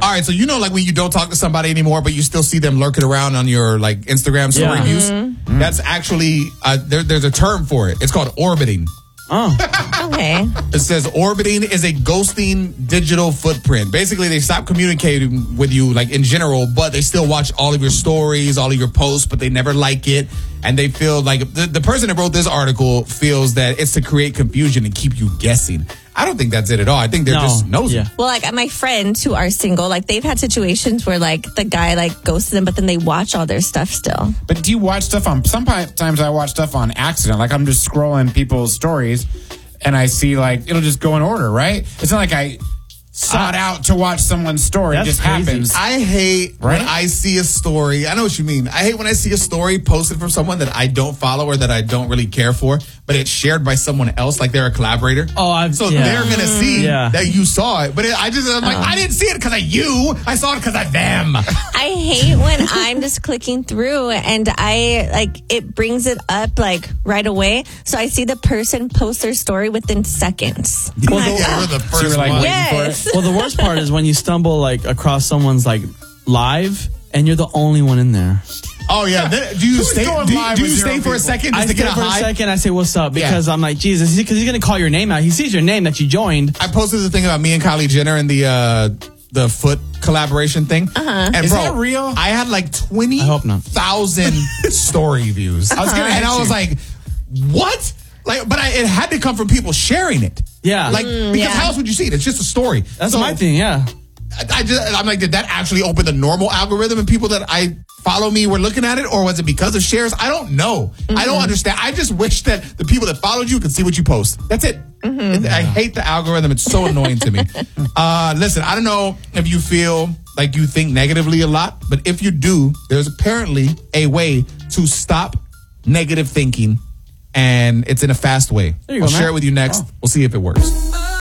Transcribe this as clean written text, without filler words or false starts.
All right, so you know, like when you don't talk to somebody anymore, but you still see them lurking around on your like Instagram story views. That's actually there's a term for it. It's called orbiting. Oh. Okay. It says orbiting is a ghosting digital footprint. Basically, they stop communicating with you, like in general, but they still watch all of your stories, all of your posts, but they never like it. And they feel like the person that wrote this article feels that it's to create confusion and keep you guessing. I don't think that's it at all. I think they're just nosy. Yeah. Well, like my friends who are single, like they've had situations where like the guy like ghosted them, but then they watch all their stuff still. But do you watch stuff on... Sometimes I watch stuff on accident. Like I'm just scrolling people's stories and I see like... It'll just go in order, right? It's not like I sought out to watch someone's story. It That's just crazy. happens. I hate Right? when I see a story. I know what you mean. I hate when I see a story posted from someone that I don't follow or that I don't really care for, but it's shared by someone else, like they're a collaborator. So they're going to see that you saw it. But I'm like, I didn't see it because of you. I saw it because of them. I hate when I'm just clicking through and it brings it up like right away. So I see the person post their story within seconds. We're the first you were like one. waiting for it. Yes. Well, the worst part is when you stumble like across someone's like live and you're the only one in there. Oh, yeah. Do you stay, going do live you with stay zero for a people? second I just to stay get a for a high? second. I say, what's up? Because I'm like, Jesus, because he's going to call your name out. He sees your name that you joined. I posted the thing about me and Kylie Jenner and the foot collaboration thing. And Is bro, that real? I had like I hope not. 20,000 story views. I was gonna and ask I was you. like, what? Like, but it had to come from people sharing it. Yeah. Like, because how else would you see it? It's just a story. That's So, my thing, yeah. I'm like, did that actually open the normal algorithm and people that I follow me were looking at it, or was it because of shares? I don't know. I don't understand. I just wish that the people that followed you could see what you post. That's it. I hate the algorithm. It's so annoying to me. Listen, I don't know if you feel like you think negatively a lot, but if you do, there's apparently a way to stop negative thinking, and it's in a fast way. There you I'll go, share man. it with you next. We'll see if it works.